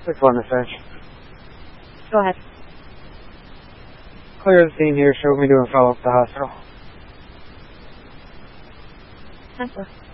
Quick one, message. Go ahead. Clear the scene here. Show me doing follow up at the hospital. 10-4.